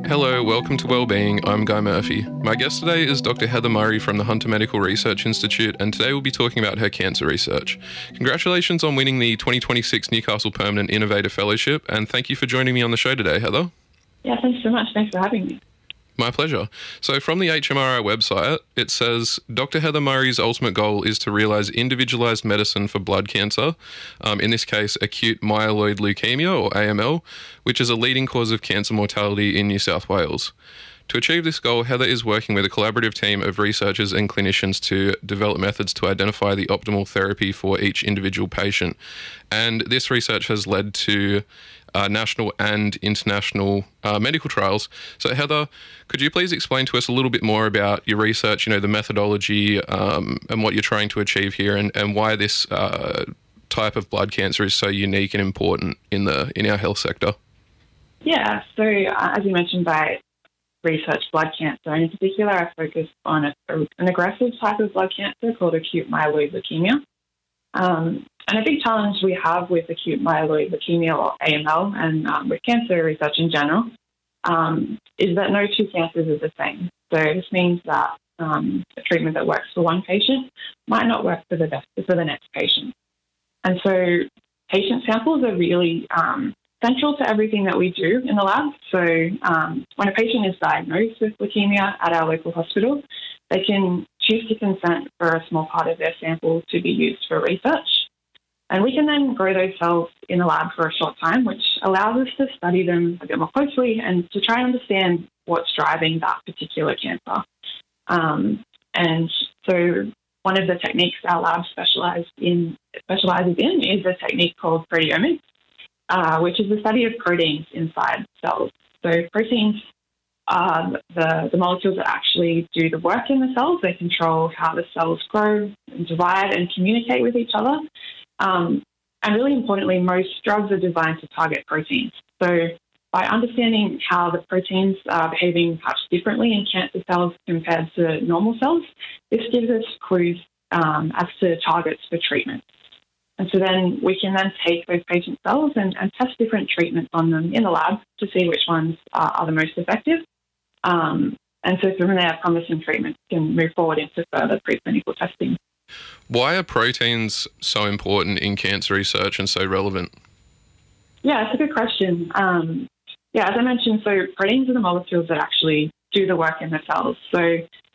Hello, welcome to Wellbeing. I'm Guy Murphy. My guest today is Dr. Heather Murray from the Hunter Medical Research Institute, and today we'll be talking about her cancer research. Congratulations on winning the 2026 Newcastle Permanent Innovator Fellowship, and thank you for joining me on the show today, Heather. Yeah, thanks so much. Thanks for having me. My pleasure. So from the HMRI website, it says, Dr. Heather Murray's ultimate goal is to realise individualised medicine for blood cancer, in this case, acute myeloid leukemia, or AML, which is a leading cause of cancer mortality in New South Wales. To achieve this goal, Heather is working with a collaborative team of researchers and clinicians to develop methods to identify the optimal therapy for each individual patient. And this research has led to national and international medical trials. So Heather, could you please explain to us a little bit more about your research, the methodology and what you're trying to achieve here, and why this type of blood cancer is so unique and important in our health sector? Yeah, so as you mentioned, I research blood cancer, and in particular I focus on an aggressive type of blood cancer called acute myeloid leukemia. And a big challenge we have with acute myeloid leukemia, or AML, and with cancer research in general, is that no two cancers are the same. So this means that a treatment that works for one patient might not work for the next patient. And so patient samples are really central to everything that we do in the lab. So when a patient is diagnosed with leukemia at our local hospital, they can choose to consent for a small part of their sample to be used for research. And we can then grow those cells in the lab for a short time, which allows us to study them a bit more closely and to try and understand what's driving that particular cancer. And so one of the techniques our lab specializes in is a technique called proteomics, which is the study of proteins inside cells. So proteins are the molecules that actually do the work in the cells. They control how the cells grow and divide and communicate with each other. And really importantly, most drugs are designed to target proteins. So by understanding how the proteins are behaving perhaps differently in cancer cells compared to normal cells, this gives us clues as to targets for treatment. And so then we can then take those patient cells and test different treatments on them in the lab to see which ones are the most effective. And so from there, promising treatments can move forward into further preclinical testing. Why are proteins so important in cancer research and so relevant? Yeah, it's a good question. As I mentioned, so proteins are the molecules that actually do the work in the cells. So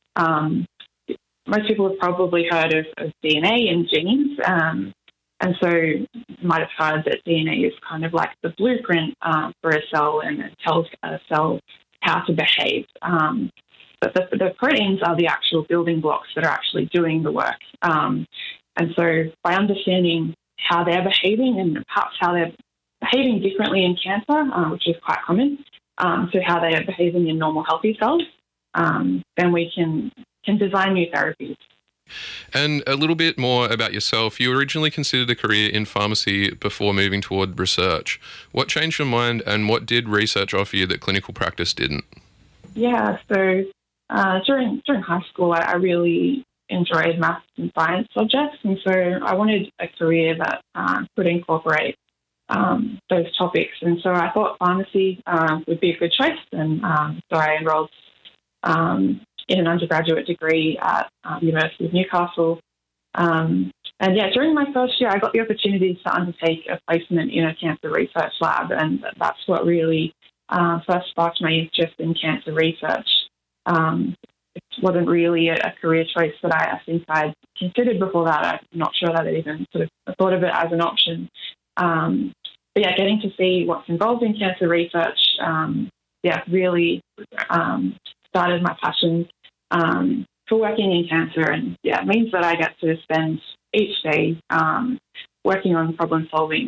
most people have probably heard of DNA and genes. And so you might have heard that DNA is kind of like the blueprint for a cell, and it tells a cell how to behave. But the proteins are the actual building blocks that are actually doing the work. And so by understanding how they're behaving, and perhaps how they're behaving differently in cancer, which is quite common, so how they are behaving in normal healthy cells, then we can design new therapies. And a little bit more about yourself. You originally considered a career in pharmacy before moving toward research. What changed your mind, and what did research offer you that clinical practice didn't? Yeah, so during high school, I really enjoyed maths and science subjects, and so I wanted a career that could incorporate those topics. And so I thought pharmacy would be a good choice, and so I enrolled in an undergraduate degree at University of Newcastle. During my first year, I got the opportunity to undertake a placement in a cancer research lab, and that's what really first sparked my interest in cancer research. It wasn't really a career choice that I think I'd considered before that. I'm not sure that I even sort of thought of it as an option. Getting to see what's involved in cancer research, really started my passion for working in cancer. And it means that I get to spend each day working on problem-solving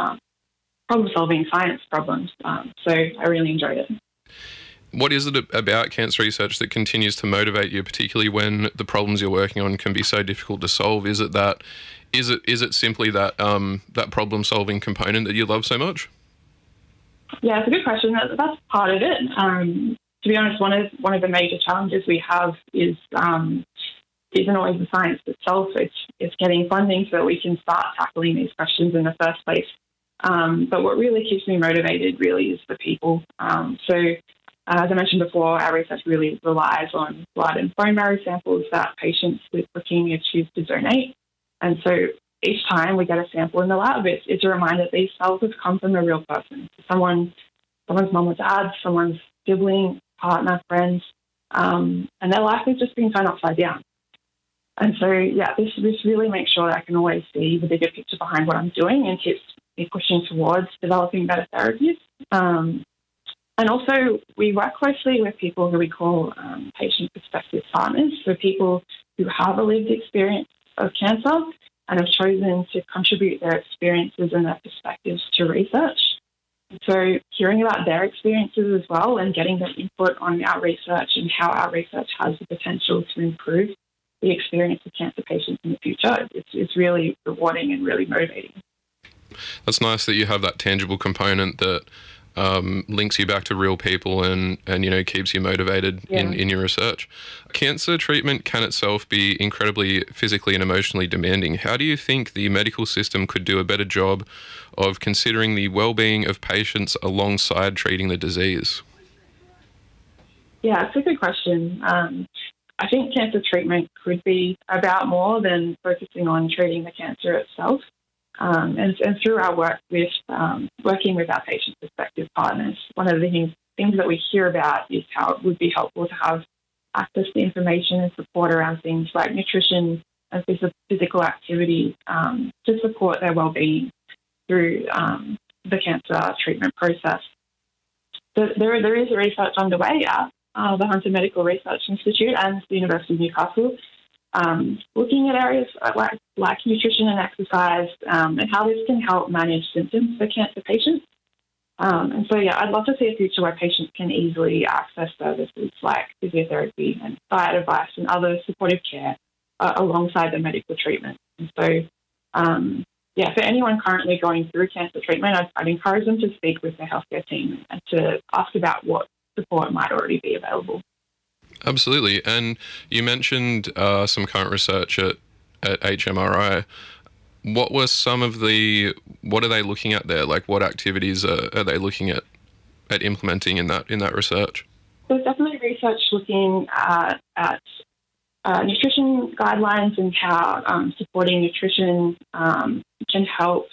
science problems. So I really enjoyed it. What is it about cancer research that continues to motivate you, particularly when the problems you're working on can be so difficult to solve? Is it simply that that problem-solving component that you love so much? Yeah, it's a good question. That's part of it. To be honest, one of the major challenges we have isn't always the science itself. It's getting funding so that we can start tackling these questions in the first place. But what really keeps me motivated really is the people. As I mentioned before, our research really relies on blood and bone marrow samples that patients with leukemia choose to donate. And so each time we get a sample in the lab, it's a reminder that these cells have come from a real person, someone's mum or dad, someone's sibling, partner, friends, and their life has just been turned upside down. And so, this really makes sure that I can always see the bigger picture behind what I'm doing and keeps me pushing towards developing better therapies. And also, we work closely with people who we call patient perspective partners, so people who have a lived experience of cancer and have chosen to contribute their experiences and their perspectives to research. So hearing about their experiences as well and getting their input on our research and how our research has the potential to improve the experience of cancer patients in the future, it's really rewarding and really motivating. That's nice that you have that tangible component that links you back to real people and keeps you motivated in your research. Cancer treatment can itself be incredibly physically and emotionally demanding. How do you think the medical system could do a better job of considering the well-being of patients alongside treating the disease? Yeah, it's a good question. I think cancer treatment could be about more than focusing on treating the cancer itself. And through our work with working with our patient perspective partners, one of the things that we hear about is how it would be helpful to have access to information and support around things like nutrition and physical activity to support their well-being through the cancer treatment process. So there is research underway at the Hunter Medical Research Institute and the University of Newcastle, looking at areas like nutrition and exercise and how this can help manage symptoms for cancer patients. And so, I'd love to see a future where patients can easily access services like physiotherapy and diet advice and other supportive care alongside the medical treatment. And so, for anyone currently going through cancer treatment, I'd encourage them to speak with their healthcare team and to ask about what support might already be available. Absolutely. And you mentioned some current research at HMRI. What were what are they looking at there? Like, what activities are they looking at implementing in that research? There's definitely research looking at nutrition guidelines and how supporting nutrition can help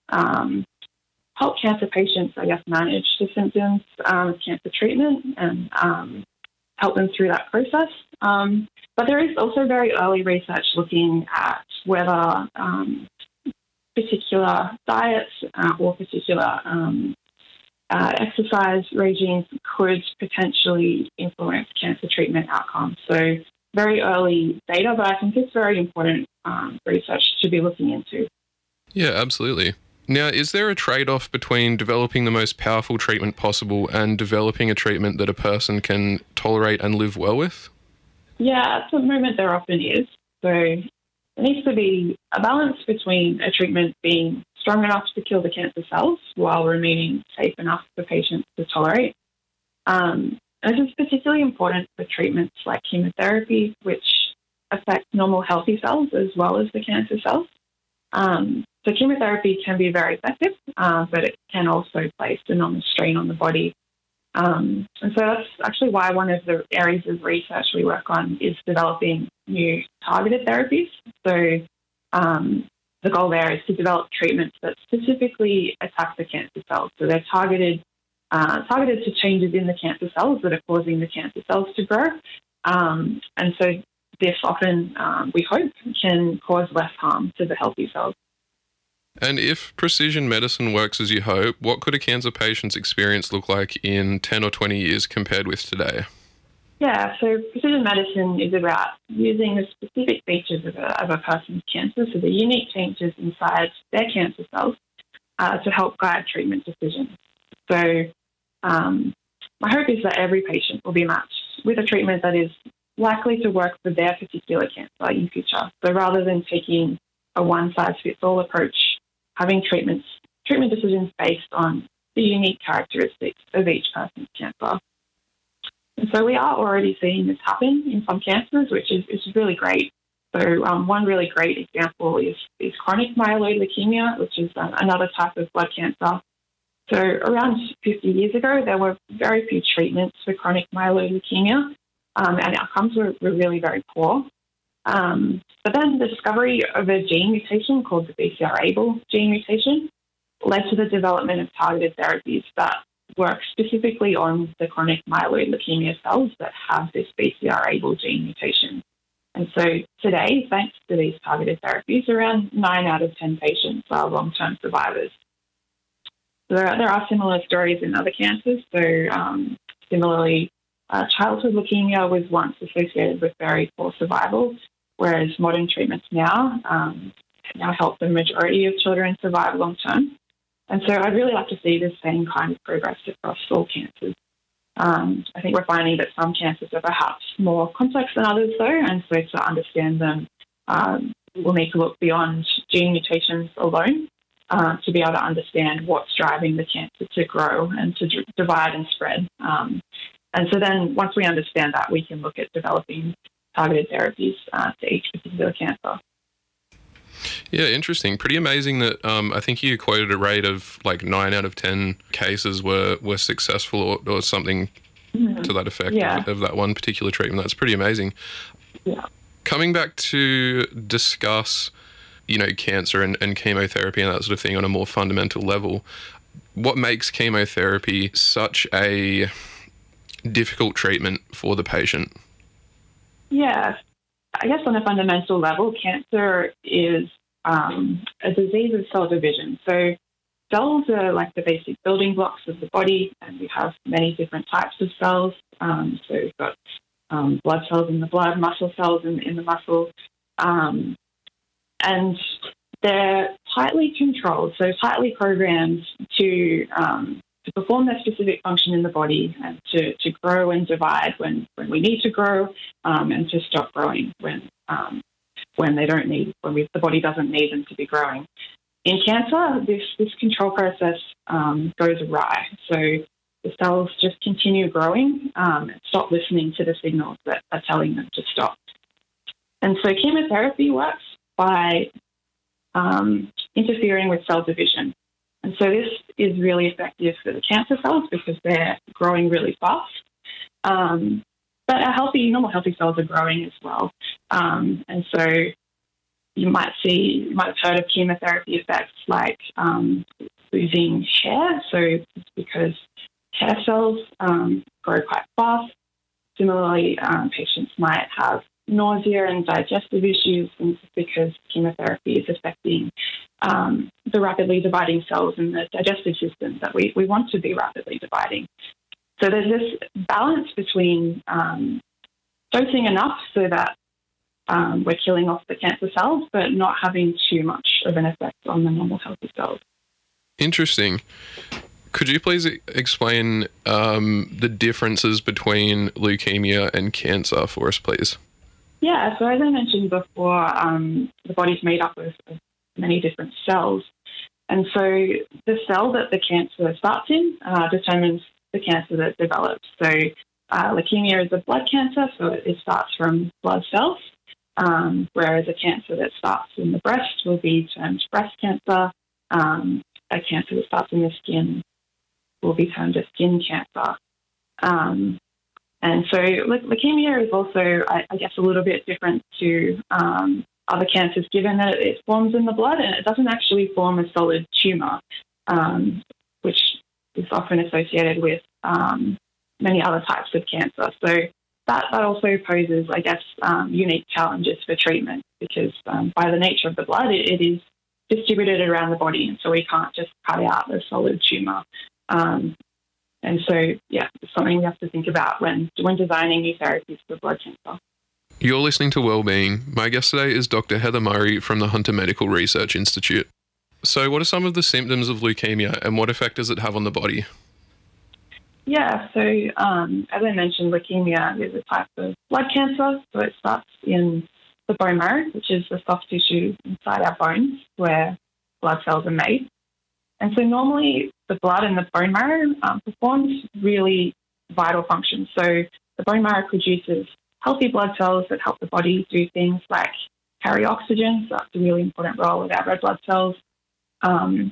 cancer patients, manage the symptoms of cancer treatment and help them through that process. But there is also very early research looking at whether particular diets or particular exercise regimes could potentially influence cancer treatment outcomes. So very early data, but I think it's very important research to be looking into. Yeah, absolutely. Now, is there a trade-off between developing the most powerful treatment possible and developing a treatment that a person can tolerate and live well with? Yeah, at the moment there often is. So there needs to be a balance between a treatment being strong enough to kill the cancer cells while remaining safe enough for patients to tolerate. And this is particularly important for treatments like chemotherapy, which affect normal healthy cells as well as the cancer cells. So chemotherapy can be very effective, but it can also place enormous strain on the body. And so that's actually why one of the areas of research we work on is developing new targeted therapies. So the goal there is to develop treatments that specifically attack the cancer cells. So they're targeted to changes in the cancer cells that are causing the cancer cells to grow. And so this often, we hope, can cause less harm to the healthy cells. And if precision medicine works as you hope, what could a cancer patient's experience look like in 10 or 20 years compared with today? Yeah, so precision medicine is about using the specific features of a person's cancer, so the unique changes inside their cancer cells, to help guide treatment decisions. So my hope is that every patient will be matched with a treatment that is likely to work for their particular cancer in future. So rather than taking a one-size-fits-all approach, having treatment decisions based on the unique characteristics of each person's cancer. And so we are already seeing this happen in some cancers, which is really great. So one really great example is chronic myeloid leukemia, which is another type of blood cancer. So around 50 years ago, there were very few treatments for chronic myeloid leukemia, and outcomes were really very poor. But then the discovery of a gene mutation called the BCR-ABL gene mutation led to the development of targeted therapies that work specifically on the chronic myeloid leukemia cells that have this BCR-ABL gene mutation. And so today, thanks to these targeted therapies, around 9 out of 10 patients are long-term survivors. There are similar stories in other cancers. So similarly, childhood leukemia was once associated with very poor survival, whereas modern treatments now help the majority of children survive long-term. And so I'd really like to see the same kind of progress across all cancers. I think we're finding that some cancers are perhaps more complex than others, though, and so to understand them, we'll need to look beyond gene mutations alone to be able to understand what's driving the cancer to grow and to divide and spread. And so then once we understand that, we can look at developing targeted therapies to each particular cancer. Yeah, interesting. Pretty amazing that I think you quoted a rate of like 9 out of 10 cases were successful or something to that effect of that one particular treatment. That's pretty amazing. Yeah. Coming back to discuss, cancer and chemotherapy and that sort of thing on a more fundamental level, what makes chemotherapy such a difficult treatment for the patient? Yeah. I guess on a fundamental level, cancer is a disease of cell division. So cells are like the basic building blocks of the body, and we have many different types of cells. So we've got blood cells in the blood, muscle cells in the muscle, and they're tightly controlled, so tightly programmed to perform their specific function in the body and to grow and divide when we need to grow, and to stop growing when they don't need, the body doesn't need them to be growing. In cancer, this control process goes awry. So the cells just continue growing and stop listening to the signals that are telling them to stop. And so chemotherapy works by interfering with cell division. And so this is really effective for the cancer cells because they're growing really fast. But our normal healthy cells are growing as well. And so you might have heard of chemotherapy effects like losing hair. So it's because hair cells grow quite fast. Similarly, patients might have nausea and digestive issues, and it's because chemotherapy is affecting the rapidly dividing cells in the digestive system that we want to be rapidly dividing. So there's this balance between dosing enough so that we're killing off the cancer cells, but not having too much of an effect on the normal healthy cells. Interesting. Could you please explain the differences between leukemia and cancer for us, please? Yeah, so as I mentioned before, the body's made up of many different cells. And so the cell that the cancer starts in determines the cancer that develops. So leukemia is a blood cancer, so it starts from blood cells, whereas a cancer that starts in the breast will be termed breast cancer. A cancer that starts in the skin will be termed a skin cancer. And so leukemia is also, I guess, a little bit different to other cancers, given that it forms in the blood and it doesn't actually form a solid tumour, which is often associated with many other types of cancer. So that also poses, I guess, unique challenges for treatment because by the nature of the blood, it is distributed around the body, and so we can't just cut out a solid tumour. And so, yeah, it's something we have to think about when designing new therapies for blood cancer. You're listening to Wellbeing. My guest today is Dr. Heather Murray from the Hunter Medical Research Institute. So what are some of the symptoms of leukemia and what effect does it have on the body? Yeah, so as I mentioned, leukemia is a type of blood cancer. So it starts in the bone marrow, which is the soft tissue inside our bones where blood cells are made. And so normally the blood in the bone marrow performs really vital functions. So the bone marrow produces healthy blood cells that help the body do things like carry oxygen. So that's a really important role of our red blood cells.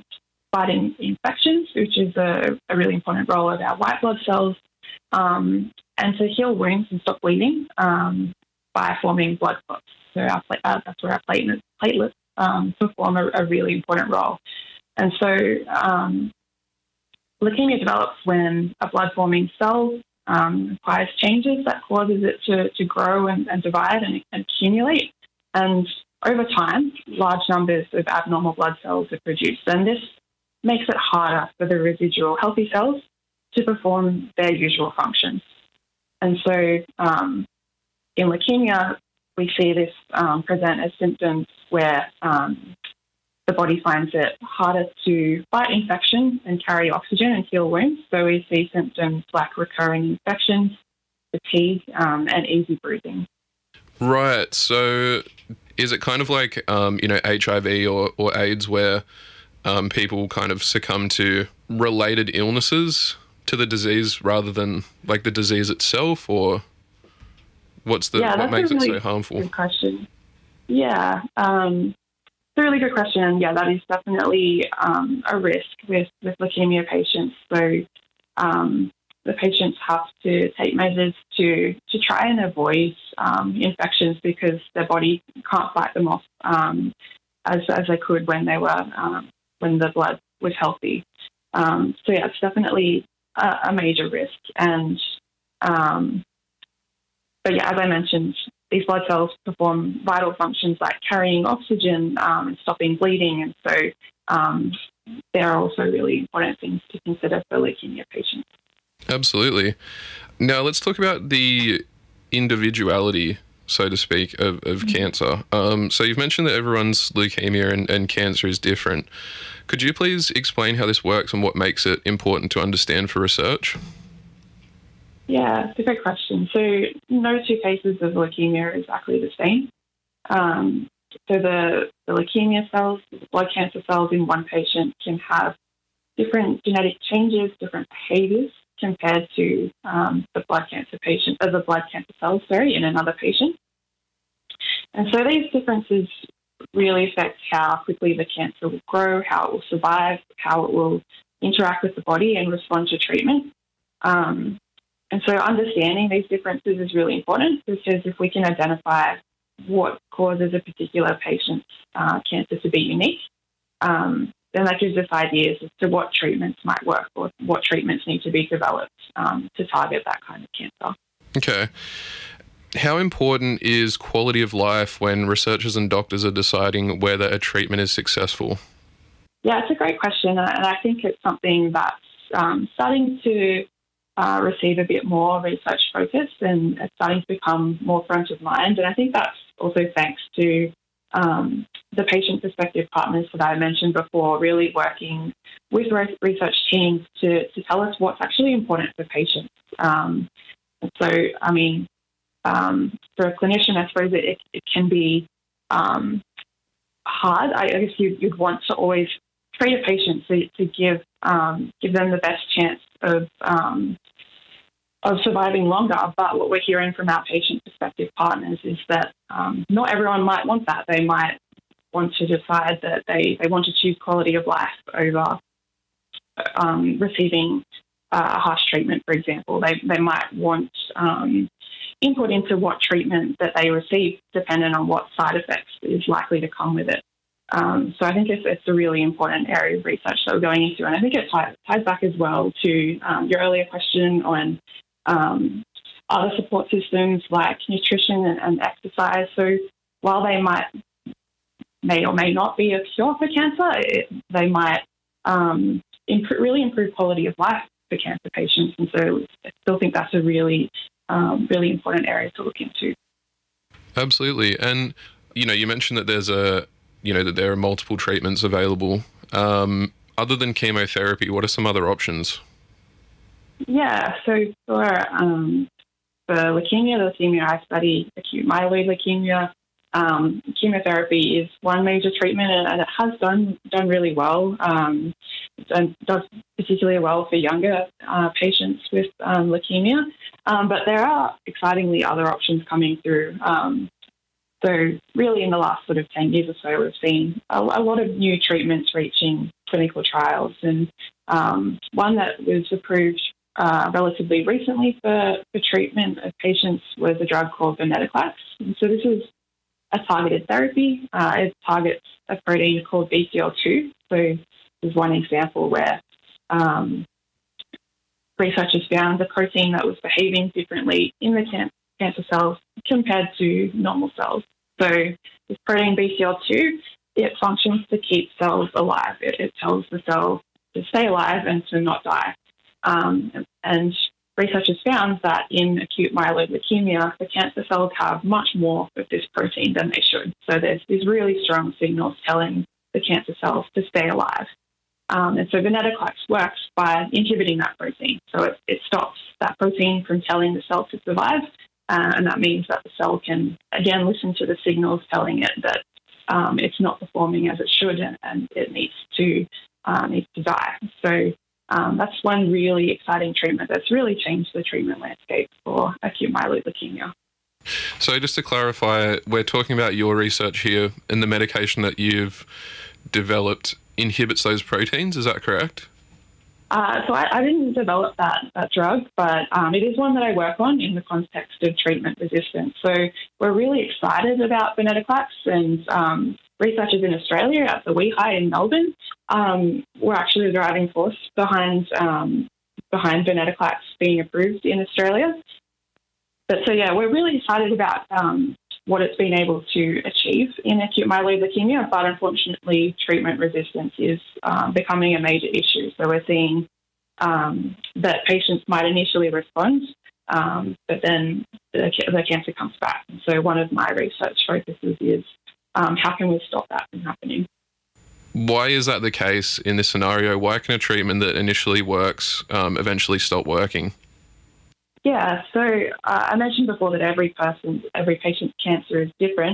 fighting infections, which is a really important role of our white blood cells, and to heal wounds and stop bleeding by forming blood clots. So that's where our platelets perform a really important role. And so leukemia develops when a blood-forming cell requires changes that causes it to grow and divide and accumulate. And over time, large numbers of abnormal blood cells are produced. And this makes it harder for the residual healthy cells to perform their usual functions. And so in leukemia, we see this present as symptoms where the body finds it harder to fight infection and carry oxygen and heal wounds. So we see symptoms like recurring infections, fatigue, and easy bruising. Right. So is it kind of like, HIV or AIDS where people kind of succumb to related illnesses to the disease rather than like the disease itself, or what makes it so harmful? Good question. Yeah, it's a really good question. Yeah, that is definitely a risk with leukemia patients. So the patients have to take measures to try and avoid infections because their body can't fight them off as they could when they were when the blood was healthy. So yeah, it's definitely a major risk. And but yeah, as I mentioned, these blood cells perform vital functions like carrying oxygen and stopping bleeding, and so they're also really important things to consider for leukemia patients. Absolutely. Now let's talk about the individuality, so to speak, of cancer. So you've mentioned that everyone's leukemia and cancer is different. Could you please explain how this works and what makes it important to understand for research? Yeah, it's a great question. So no two cases of leukemia are exactly the same. So the leukemia cells, the blood cancer cells in one patient can have different genetic changes, different behaviours compared to the blood cancer cells, in another patient. And so these differences really affect how quickly the cancer will grow, how it will survive, how it will interact with the body and respond to treatment. And so understanding these differences is really important, because if we can identify what causes a particular patient's cancer to be unique, then that gives us ideas as to what treatments might work or what treatments need to be developed to target that kind of cancer. Okay. How important is quality of life when researchers and doctors are deciding whether a treatment is successful? Yeah, it's a great question, and I think it's something that's starting to receive a bit more research focus, and it's starting to become more front of mind. And I think that's also thanks to the patient perspective partners that I mentioned before, really working with research teams to tell us what's actually important for patients. And so, I mean, for a clinician, I suppose it can be hard. I guess you'd want to always treat a patient to give them the best chance of surviving longer. But what we're hearing from our patient perspective partners is that not everyone might want that. They might want to decide that they want to choose quality of life over receiving a harsh treatment, for example. They might want input into what treatment that they receive, depending on what side effects is likely to come with it. So I think it's a really important area of research that we're going into. And I think it ties back as well to your earlier question on other support systems like nutrition and exercise. So while they may or may not be a cure for cancer, they might really improve quality of life for cancer patients. And so I still think that's a really important area to look into. Absolutely. And, you mentioned that that there are multiple treatments available. Other than chemotherapy, what are some other options? Yeah, so for leukemia, the leukemia I study, acute myeloid leukemia, chemotherapy is one major treatment, and it has done really well. And does particularly well for younger patients with leukemia. But there are excitingly other options coming through So really in the last sort of 10 years or so, we've seen a lot of new treatments reaching clinical trials. And one that was approved relatively recently for treatment of patients was a drug called venetoclax. And so this is a targeted therapy. It targets a protein called BCL2. So this is one example where researchers found a protein that was behaving differently in the cancer cells compared to normal cells. So this protein BCL2, it functions to keep cells alive. It tells the cell to stay alive and to not die. And researchers found that in acute myeloid leukemia, the cancer cells have much more of this protein than they should. So there's these really strong signals telling the cancer cells to stay alive. And so venetoclax works by inhibiting that protein. So it stops that protein from telling the cell to survive. And that means that the cell can, again, listen to the signals telling it that it's not performing as it should and it needs to die. So that's one really exciting treatment that's really changed the treatment landscape for acute myeloid leukemia. So just to clarify, we're talking about your research here, and the medication that you've developed inhibits those proteins, is that correct? So I didn't develop that drug, but it is one that I work on in the context of treatment resistance. So we're really excited about venetoclax, and researchers in Australia at the WEHI in Melbourne were actually the driving force behind venetoclax being approved in Australia. But so yeah, we're really excited about what it's been able to achieve in acute myeloid leukemia, but unfortunately treatment resistance is becoming a major issue. So we're seeing that patients might initially respond, but then the cancer comes back. And so one of my research focuses is how can we stop that from happening? Why is that the case in this scenario? Why can a treatment that initially works eventually stop working? Yeah, so I mentioned before that every patient's cancer is different.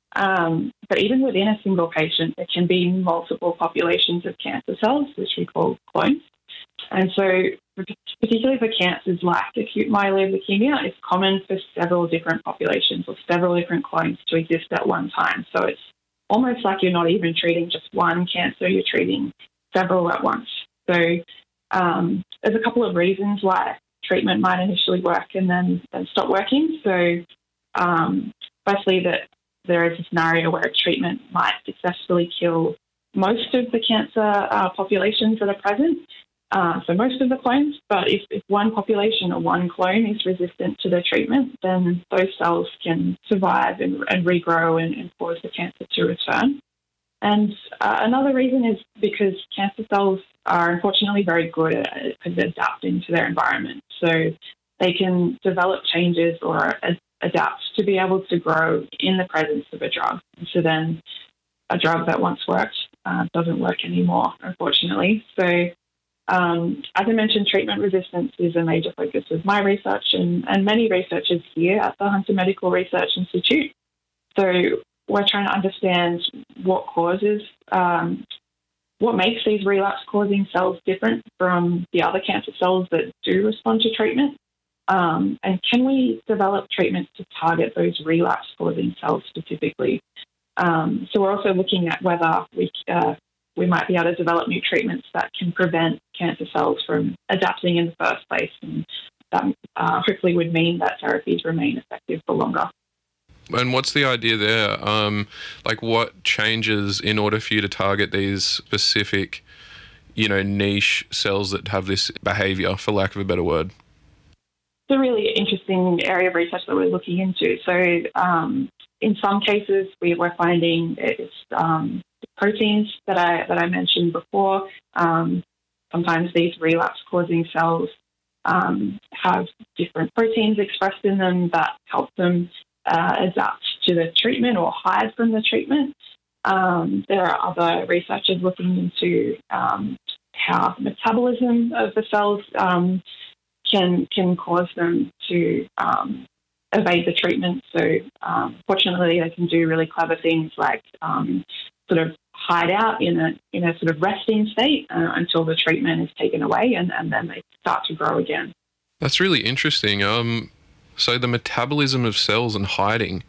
But even within a single patient, there can be multiple populations of cancer cells, which we call clones. And so particularly for cancers like acute myeloid leukemia, it's common for several different populations or several different clones to exist at one time. So it's almost like you're not even treating just one cancer, you're treating several at once. So there's a couple of reasons why treatment might initially work and then stop working. So firstly, that there is a scenario where a treatment might successfully kill most of the cancer populations that are present, so most of the clones. But if one population or one clone is resistant to the treatment, then those cells can survive and regrow and cause the cancer to return. And another reason is because cancer cells are unfortunately very good at adapting to their environment. So they can develop changes or adapt to be able to grow in the presence of a drug. And so then a drug that once worked doesn't work anymore, unfortunately. So as I mentioned, treatment resistance is a major focus of my research and many researchers here at the Hunter Medical Research Institute. So we're trying to understand what makes these relapse-causing cells different from the other cancer cells that do respond to treatment, and can we develop treatments to target those relapse-causing cells specifically? So we're also looking at whether we might be able to develop new treatments that can prevent cancer cells from adapting in the first place, and that hopefully would mean that therapies remain effective for longer. And what's the idea there? Like, what changes in order for you to target these specific, niche cells that have this behavior, for lack of a better word? It's a really interesting area of research that we're looking into. So in some cases, we're finding it's proteins that I mentioned before. Sometimes these relapse-causing cells have different proteins expressed in them that help them adapt to the treatment or hide from the treatment. There are other researchers looking into how the metabolism of the cells can cause them to evade the treatment. So fortunately, they can do really clever things like sort of hide out in a sort of resting state until the treatment is taken away, and then they start to grow again. That's really interesting. So the metabolism of cells and hiding,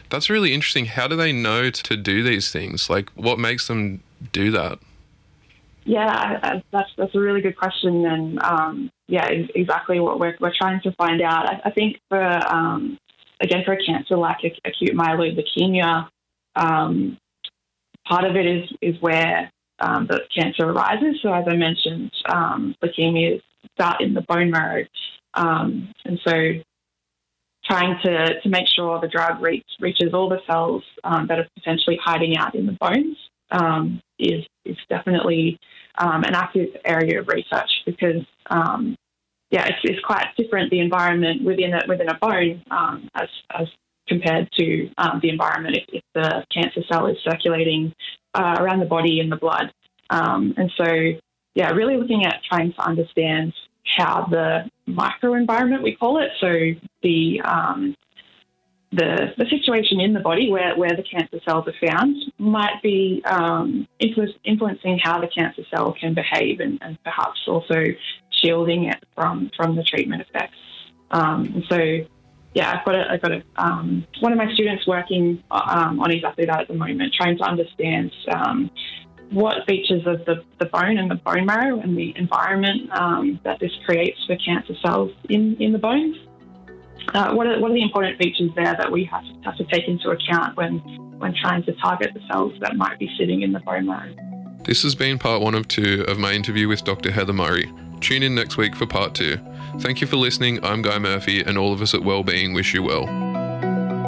That's really interesting. How do they know to do these things? Like, what makes them do that? Yeah, that's a really good question, and exactly what we're trying to find out. I think for for a cancer like acute myeloid leukemia, part of it is where the cancer arises. So as I mentioned, leukemias start in the bone marrow, and so trying to make sure the drug reaches all the cells that are potentially hiding out in the bones is definitely an active area of research, because it's quite different, the environment within a bone as compared to the environment if the cancer cell is circulating around the body in the blood. Really looking at trying to understand how the microenvironment, we call it, so the situation in the body where the cancer cells are found might be influencing how the cancer cell can behave, and perhaps also shielding it from the treatment effects. I've got one of my students working on exactly that at the moment, trying to understand what features of the bone and the bone marrow and the environment that this creates for cancer cells in the bones. What are the important features there that we have to take into account when trying to target the cells that might be sitting in the bone marrow? This has been part 1 of 2 of my interview with Dr. Heather Murray. Tune in next week for part 2. Thank you for listening. I'm Guy Murphy, and all of us at Wellbeing wish you well.